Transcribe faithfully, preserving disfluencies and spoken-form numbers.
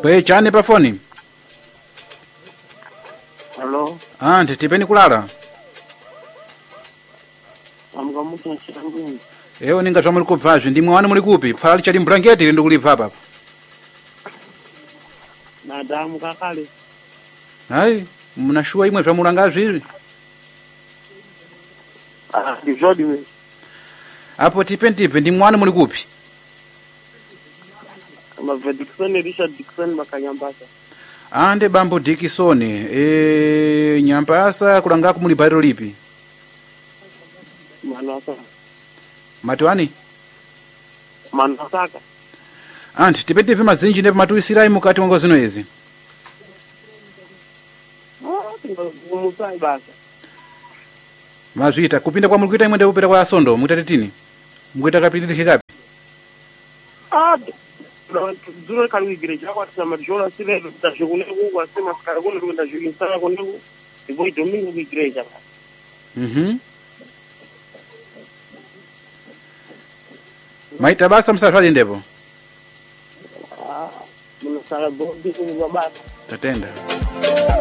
Kwe chane pa foni. Hello. Ah, nditipeni kulala. Amga mutu nchiranguni. Ewo ninga twa muli kubvazvi ndi mwana muli kupi? Pfala chali mbrangeti ndi kulibva papa. Na damu kakale. Hai, mnashua imwe zvamulanga zvivi. Ah, ndizvodi me. Apo tipeni tibve ndi mwana muli kupi? Mabva Dickson Richard Dickson makanyambasa. Ande bambo Dickson, eh nyambasa kulanga kumuli bairo lipi? Manasa. Matwani? Manasaka. Anti tipeni tibve mazinji ndi matuisirai mukati mwa zino izi. Mutai basa. Mazvita kupinda kwa mulikuita imwe ndekupita kwa asondo mukutati tini. Mukuita kapititi kapi? Ah, duro kali igreja kwa tsama majola sile tashukune kwa sema skara kuna kwenda juki sana kuna ibo domingo igreja. Mhm. Maita basa msafari ndepo. Ah, mna sala bodi kwa baba. Tatenda.